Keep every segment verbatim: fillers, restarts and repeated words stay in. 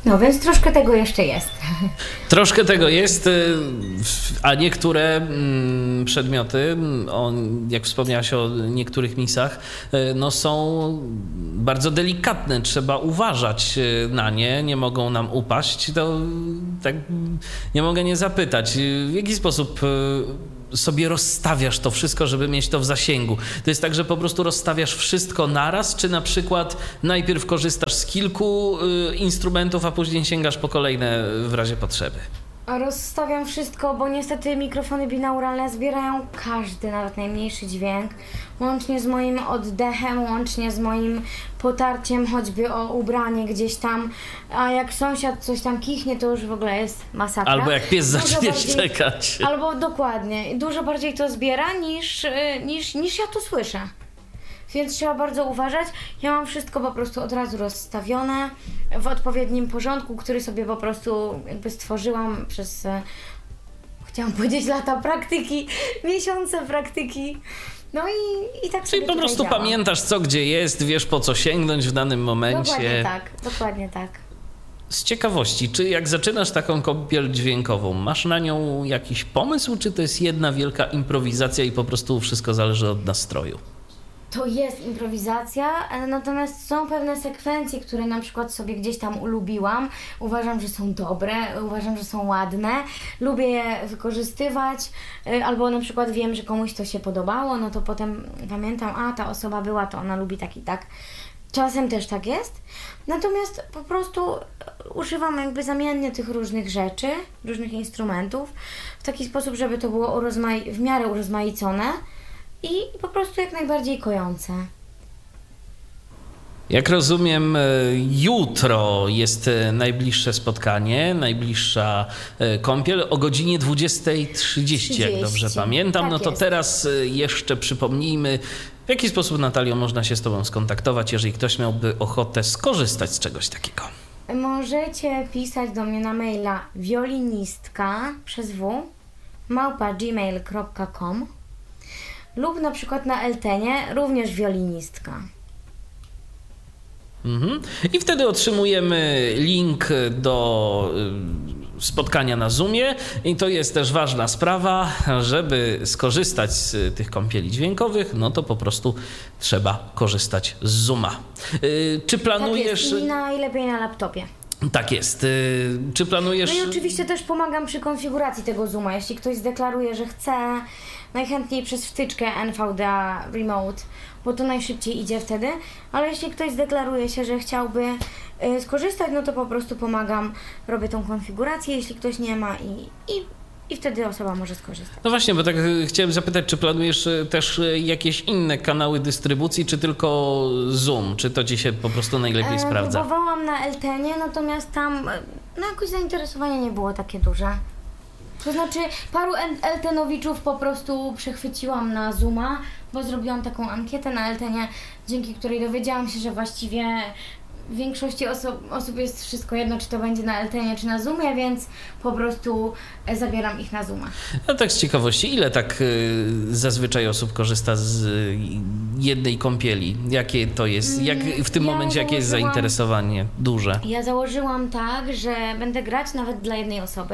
No więc troszkę tego jeszcze jest. Troszkę tego jest, a niektóre przedmioty, jak wspomniałaś o niektórych misach, no są bardzo delikatne, trzeba uważać na nie, nie mogą nam upaść. To tak nie mogę nie zapytać, w jaki sposób sobie rozstawiasz to wszystko, żeby mieć to w zasięgu? To jest tak, że po prostu rozstawiasz wszystko naraz, czy na przykład najpierw korzystasz z kilku y, instrumentów, a później sięgasz po kolejne w razie potrzeby? Rozstawiam wszystko, bo niestety mikrofony binauralne zbierają każdy, nawet najmniejszy dźwięk, łącznie z moim oddechem, łącznie z moim potarciem choćby o ubranie gdzieś tam, a jak sąsiad coś tam kichnie, to już w ogóle jest masakra. Albo jak pies Dużo zacznie bardziej, szczekać. Albo dokładnie, dużo bardziej to zbiera niż, niż, niż ja to słyszę. Więc trzeba bardzo uważać. Ja mam wszystko po prostu od razu rozstawione w odpowiednim porządku, który sobie po prostu jakby stworzyłam przez, chciałam powiedzieć, lata praktyki, miesiące praktyki. No i, i tak sobie Czyli po prostu działam. pamiętasz, co gdzie jest, wiesz, po co sięgnąć w danym momencie. Dokładnie tak, dokładnie tak. Z ciekawości, czy jak zaczynasz taką kąpiel dźwiękową, masz na nią jakiś pomysł, czy to jest jedna wielka improwizacja i po prostu wszystko zależy od nastroju? To jest improwizacja, natomiast są pewne sekwencje, które na przykład sobie gdzieś tam ulubiłam. Uważam, że są dobre, uważam, że są ładne. Lubię je wykorzystywać, albo na przykład wiem, że komuś to się podobało, no to potem pamiętam, a ta osoba była, to ona lubi tak i tak. Czasem też tak jest. Natomiast po prostu używam jakby zamiennie tych różnych rzeczy, różnych instrumentów w taki sposób, żeby to było urozmai- w miarę urozmaicone i po prostu jak najbardziej kojące. Jak rozumiem, jutro jest najbliższe spotkanie, najbliższa kąpiel o godzinie dwudziesta trzydzieści, jak dobrze pamiętam. Tak no to jest. teraz jeszcze przypomnijmy, w jaki sposób, Natalio, można się z Tobą skontaktować, jeżeli ktoś miałby ochotę skorzystać z czegoś takiego. Możecie pisać do mnie na maila violinistka przez w małpa gmail kropka com lub na przykład na Eltenie również violinistka. Mhm. I wtedy otrzymujemy link do spotkania na Zoomie i to jest też ważna sprawa, żeby skorzystać z tych kąpieli dźwiękowych, no to po prostu trzeba korzystać z Zooma. Yy, czy planujesz... Tak jest, i najlepiej na laptopie. Tak jest. Yy, czy planujesz... No i oczywiście też pomagam przy konfiguracji tego Zooma. Jeśli ktoś zdeklaruje, że chce, najchętniej przez wtyczkę N V D A Remote, bo to najszybciej idzie wtedy, ale jeśli ktoś zdeklaruje się, że chciałby y, skorzystać, no to po prostu pomagam, robię tą konfigurację, jeśli ktoś nie ma i, i, i wtedy osoba może skorzystać. No właśnie, bo tak chciałem zapytać, czy planujesz też jakieś inne kanały dystrybucji, czy tylko Zoom? Czy to Ci się po prostu najlepiej e, sprawdza? Próbowałam na Eltenie, natomiast tam no jakoś zainteresowanie nie było takie duże. To znaczy paru Eltenowiczów po prostu przechwyciłam na Zooma, bo zrobiłam taką ankietę na Eltenie, dzięki której dowiedziałam się, że właściwie w większości osób, osób jest wszystko jedno, czy to będzie na Eltenie, czy na Zoomie, więc po prostu zabieram ich na Zooma. No tak z ciekawości, ile tak y, zazwyczaj osób korzysta z y, jednej kąpieli? Jakie to jest? Jak w tym Ja momencie, jakie jest założyłam- zainteresowanie duże? Ja założyłam tak, że będę grać nawet dla jednej osoby.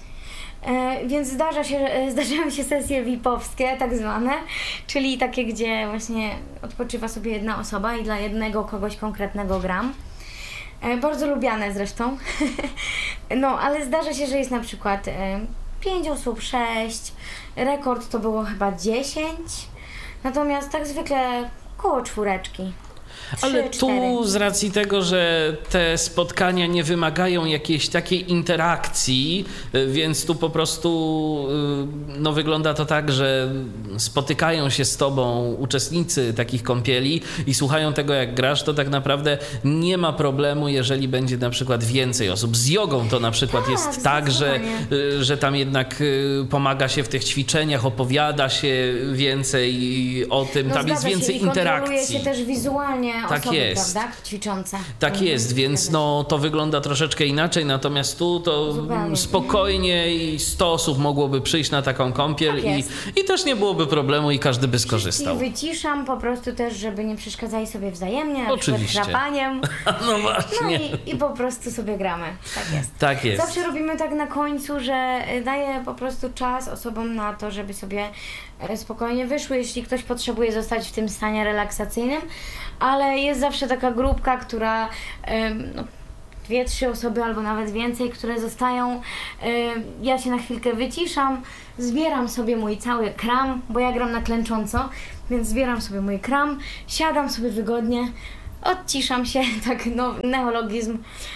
E, więc zdarza się, e, zdarzają się sesje V I P-owskie, tak zwane, czyli takie, gdzie właśnie odpoczywa sobie jedna osoba i dla jednego kogoś konkretnego gram. E, bardzo lubiane zresztą. No, ale zdarza się, że jest na przykład e, pięć osób, sześć, rekord to było chyba dziesięć, natomiast tak zwykle koło czwóreczki. Ale trzy, tu cztery. z racji tego, że te spotkania nie wymagają jakiejś takiej interakcji, więc tu po prostu no, wygląda to tak, że spotykają się z tobą uczestnicy takich kąpieli i słuchają tego, jak grasz, to tak naprawdę nie ma problemu, jeżeli będzie na przykład więcej osób. Z jogą to na przykład Tak, jest tak, że, że tam jednak pomaga się w tych ćwiczeniach, opowiada się więcej o tym, No, tam jest zgadza się, więcej i kontroluje interakcji. się też wizualnie Tak osoby, jest. prawda? Ćwiczące. Tak Mhm. jest, więc no, to wygląda troszeczkę inaczej, natomiast tu to Zupełnie. spokojnie i sto osób mogłoby przyjść na taką kąpiel Tak i, jest. i też nie byłoby problemu i każdy by I skorzystał. wyciszam po prostu też, żeby nie przeszkadzali sobie wzajemnie, na Oczywiście. przykład chrapaniem. No No właśnie. i, i po prostu sobie gramy. Tak jest. Tak jest. Zawsze robimy tak na końcu, że daję po prostu czas osobom na to, żeby sobie e, spokojnie wyszły, jeśli ktoś potrzebuje zostać w tym stanie relaksacyjnym, ale jest zawsze taka grupka, która em, no, dwie, trzy osoby albo nawet więcej, które zostają. em, Ja się na chwilkę wyciszam, zbieram sobie mój cały kram, bo ja gram na klęcząco, więc zbieram sobie mój kram, siadam sobie wygodnie, odciszam się, tak no, neologizm.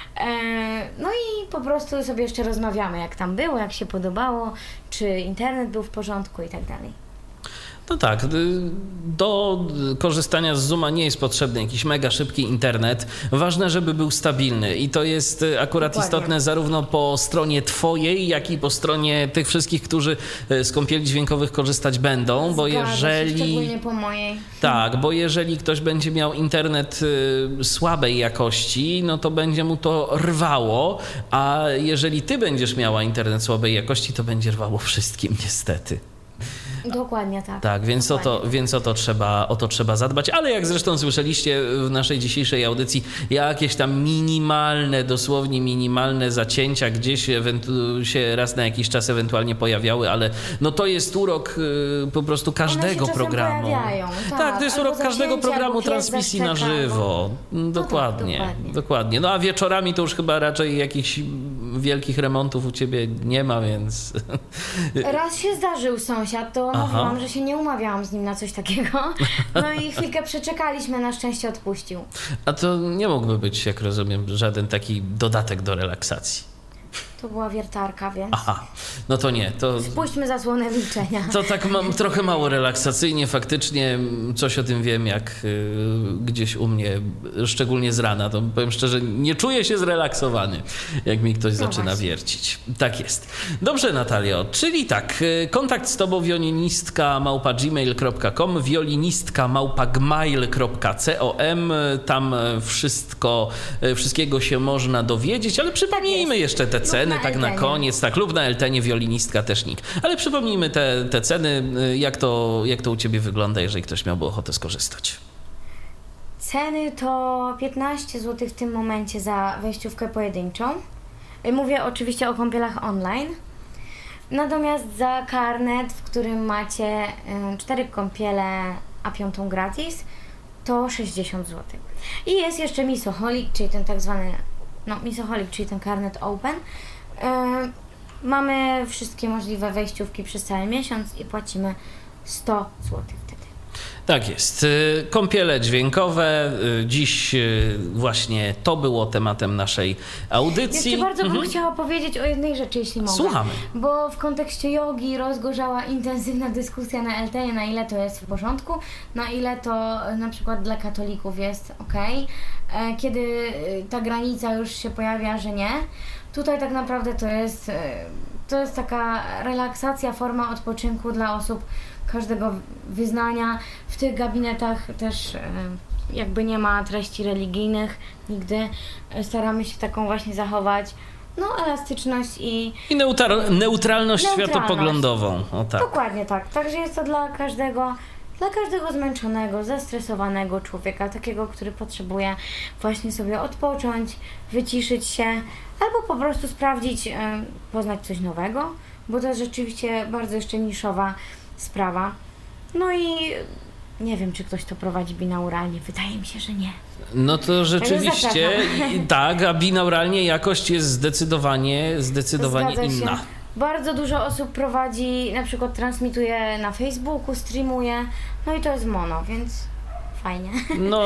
E, No i po prostu sobie jeszcze rozmawiamy, jak tam było, jak się podobało, czy internet był w porządku i tak dalej. No tak, y, do korzystania z Zooma nie jest potrzebny jakiś mega szybki internet. Ważne, żeby był stabilny i to jest y, akurat Dokładnie. istotne zarówno po stronie twojej, jak i po stronie tych wszystkich, którzy y, z kąpieli dźwiękowych korzystać będą, bo Zgadza się, jeżeli... szczególnie po mojej. Tak, bo jeżeli ktoś będzie miał internet y, słabej jakości, no to będzie mu to rwało, a jeżeli ty będziesz miała internet słabej jakości, to będzie rwało wszystkim niestety. Dokładnie tak. Tak, więc o, to, Dokładnie. więc o, to trzeba, o to trzeba zadbać, ale jak zresztą słyszeliście w naszej dzisiejszej audycji, jakieś tam minimalne, dosłownie minimalne zacięcia gdzieś ewentu- się raz na jakiś czas ewentualnie pojawiały, ale no to jest urok y, po prostu każdego One się czasem programu. pojawiają, Tak, tak, to jest albo urok każdego zacięcie, programu albo pies transmisji na zaszczeka, żywo. tak, Dokładnie, dokładnie. dokładnie. No a wieczorami to już chyba raczej jakichś wielkich remontów u ciebie nie ma, więc... Raz się zdarzył sąsiad, to Aha. mówiłam, że się nie umawiałam z nim na coś takiego. No i chwilkę przeczekaliśmy, na szczęście odpuścił. A to nie mógłby być, jak rozumiem, żaden taki dodatek do relaksacji. To była wiertarka, więc Aha, no to nie, to, spuśćmy zasłonę milczenia. to tak mam trochę mało relaksacyjnie, faktycznie coś o tym wiem, jak y, gdzieś u mnie, szczególnie z rana, to powiem szczerze, nie czuję się zrelaksowany, jak mi ktoś zaczyna właśnie. wiercić. Tak jest. Dobrze, Natalio, czyli tak, y, kontakt z tobą wiolinistka małpa gmail kropka com, wiolinistka małpa gmail kropka com, tam y, wszystko, y, wszystkiego się można dowiedzieć, ale przypomnijmy jest. jeszcze te ceny, na tak na Eltenie. koniec, tak, lub na Eltenie wiolinistka też nikt. Ale przypomnijmy te, te ceny, y, jak to, jak to u ciebie wygląda, jeżeli ktoś miałby ochotę skorzystać. Ceny to piętnaście złotych w tym momencie za wejściówkę pojedynczą. Y, Mówię oczywiście o kąpielach online. Natomiast za karnet, w którym macie y, cztery kąpiele, a piątą gratis, to sześćdziesiąt złotych. I jest jeszcze Misoholic, czyli ten tak zwany, no Misoholic, czyli ten karnet open. Y, mamy wszystkie możliwe wejściówki przez cały miesiąc i płacimy sto złotych wtedy. Tak jest. Y, Kąpiele dźwiękowe. y, Dziś y, właśnie to było tematem naszej audycji. Jeszcze bardzo bym Mhm. chciała powiedzieć o jednej rzeczy, jeśli mogę. Słuchamy. Bo w kontekście jogi rozgorzała intensywna dyskusja na L T E, na ile to jest w porządku, na ile to e, na przykład dla katolików jest ok. Kiedy e, ta granica już się pojawia, że nie. Tutaj tak naprawdę to jest, e, to jest taka relaksacja, forma odpoczynku dla osób każdego wyznania. W tych gabinetach też e, jakby nie ma treści religijnych nigdy. E, Staramy się taką właśnie zachować no elastyczność i I neutral, neutralność Neutralność. światopoglądową. O tak. dokładnie tak. Także jest to dla każdego, dla każdego zmęczonego, zestresowanego człowieka, takiego, który potrzebuje właśnie sobie odpocząć, wyciszyć się albo po prostu sprawdzić, e, poznać coś nowego, bo to jest rzeczywiście bardzo jeszcze niszowa sprawa. No i nie wiem, czy ktoś to prowadzi binauralnie. Wydaje mi się, że nie. No to rzeczywiście zapraszam. i- tak, a binauralnie jakość jest zdecydowanie, zdecydowanie Zgadza się. inna. Bardzo dużo osób prowadzi, na przykład transmituje na Facebooku, streamuje, no i to jest mono, więc fajnie. No,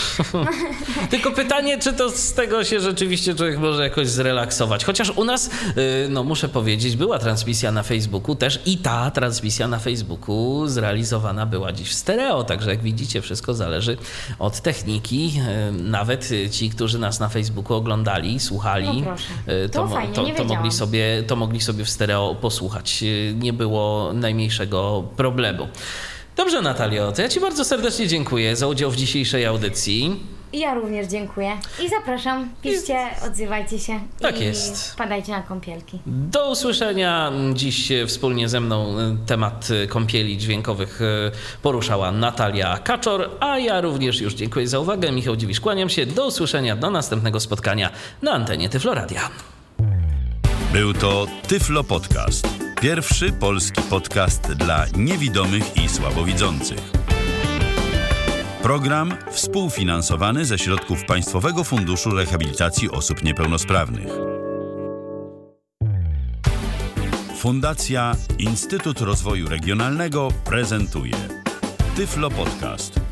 tylko pytanie, czy to z tego się rzeczywiście człowiek może jakoś zrelaksować. Chociaż u nas, y, no muszę powiedzieć, była transmisja na Facebooku też i ta transmisja na Facebooku zrealizowana była dziś w stereo, także jak widzicie, wszystko zależy od techniki. Y, Nawet ci, którzy nas na Facebooku oglądali, słuchali, No proszę. y, To mo- fajnie, to, nie to, mogli wiedziałam. sobie, to mogli sobie w stereo posłuchać. Y, Nie było najmniejszego problemu. Dobrze, Natalio, to ja Ci bardzo serdecznie dziękuję za udział w dzisiejszej audycji. I ja również dziękuję. I zapraszam. Piszcie, odzywajcie się. Tak i jest. Wpadajcie na kąpielki. Do usłyszenia. Dziś wspólnie ze mną temat kąpieli dźwiękowych poruszała Natalia Kaczor, a ja również już dziękuję za uwagę. Michał Dziwisz, kłaniam się. Do usłyszenia, do następnego spotkania na antenie Tyflo Radia. Był to Tyflo Podcast. Pierwszy polski podcast dla niewidomych i słabowidzących. Program współfinansowany ze środków Państwowego Funduszu Rehabilitacji Osób Niepełnosprawnych. Fundacja Instytut Rozwoju Regionalnego prezentuje Tyflo Podcast.